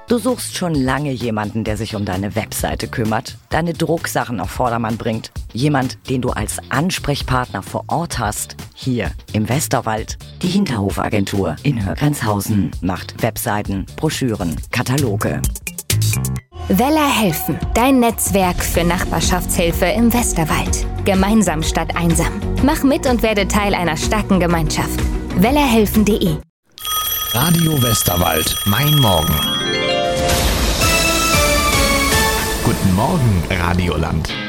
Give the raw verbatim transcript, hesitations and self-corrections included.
Du suchst schon lange jemanden, der sich um deine Webseite kümmert, deine Drucksachen auf Vordermann bringt. Jemand, den du als Ansprechpartner vor Ort hast. Hier im Westerwald. Die Hinterhofagentur in Högrenzhausen macht Webseiten, Broschüren, Kataloge. Weller helfen, dein Netzwerk für Nachbarschaftshilfe im Westerwald. Gemeinsam statt einsam. Mach mit und werde Teil einer starken Gemeinschaft. wellerhelfen punkt de Radio Westerwald, mein Morgen. Guten Morgen, Radioland.